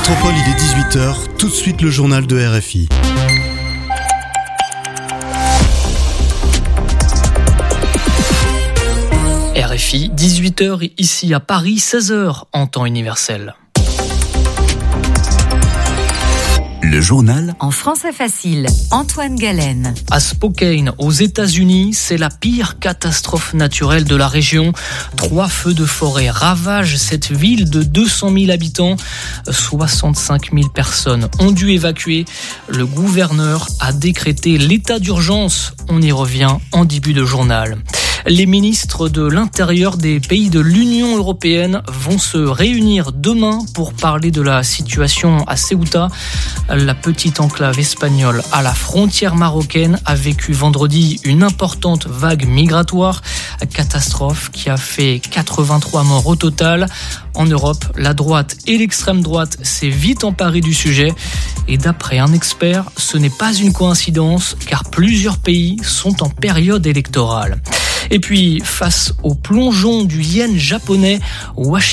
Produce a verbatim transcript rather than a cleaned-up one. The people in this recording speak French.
Métropole, il est dix-huit heures, tout de suite le journal de R F I. R F I, dix-huit heures ici à Paris, seize heures en temps universel. Le journal en français facile, Antoine Galen. À Spokane, aux États-Unis, c'est la pire catastrophe naturelle de la région. Trois feux de forêt ravagent cette ville de deux cent mille habitants. soixante-cinq mille personnes ont dû évacuer. Le gouverneur a décrété l'état d'urgence. On y revient en début de journal. Les ministres de l'Intérieur des pays de l'Union européenne vont se réunir demain pour parler de la situation à Ceuta. La petite enclave espagnole à la frontière marocaine a vécu vendredi une importante vague migratoire, catastrophe qui a fait quatre-vingt-trois morts au total. En Europe, la droite et l'extrême droite s'est vite emparée du sujet. Et d'après un expert, ce n'est pas une coïncidence car plusieurs pays sont en période électorale. Et puis, face au plongeon du yen japonais, Washington